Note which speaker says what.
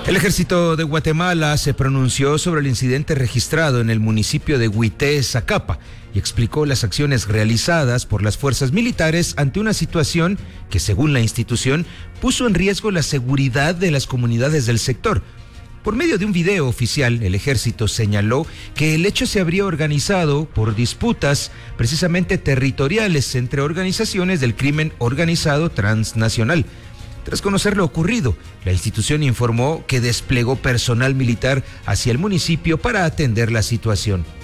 Speaker 1: El Ejército de Guatemala se pronunció sobre el incidente registrado en el municipio de Huité, Zacapa, y explicó las acciones realizadas por las fuerzas militares ante una situación que, según la institución, puso en riesgo la seguridad de las comunidades del sector. Por medio de un video oficial, el ejército señaló que el hecho se habría organizado por disputas precisamente territoriales entre organizaciones del crimen organizado transnacional. Tras conocer lo ocurrido, la institución informó que desplegó personal militar hacia el municipio para atender la situación.